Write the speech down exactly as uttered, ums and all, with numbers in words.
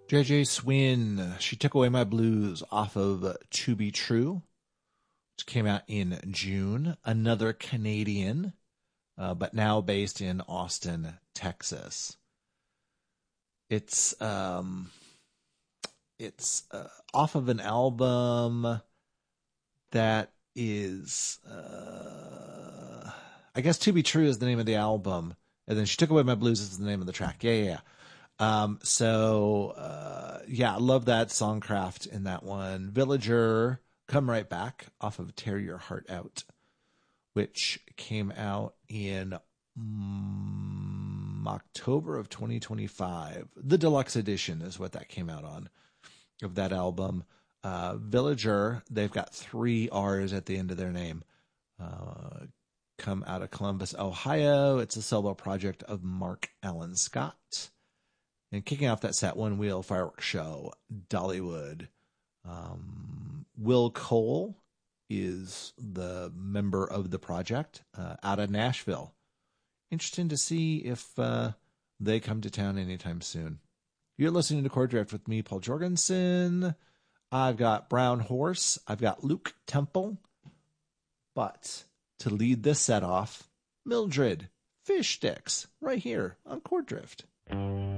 J J Swin, She Took Away My Blues off of To Be True, which came out in June. Another Canadian, uh, but now based in Austin, Texas. It's um, it's uh, off of an album that is, uh, I guess To Be True is the name of the album, and then She Took Away My Blues is the name of the track. Yeah, yeah, yeah. Um, so, uh, yeah, I love that songcraft in that one. Villager, Come Right Back off of Tear Your Heart Out, which came out in mm, October of twenty twenty-five. The deluxe edition is what that came out on of that album. Uh, Villager, they've got three R's at the end of their name. Uh, come out of Columbus, Ohio. It's a solo project of Mark Allen Scott. And kicking off that set, One Wheel Fireworks Show, Dollywood. Um, Will Cole is the member of the project uh, out of Nashville. Interesting to see if uh, they come to town anytime soon. You're listening to Chord Drift with me, Paul Jorgensen. I've got Brown Horse. I've got Luke Temple. But to lead this set off, Mildred Fish Sticks right here on Chord Drift.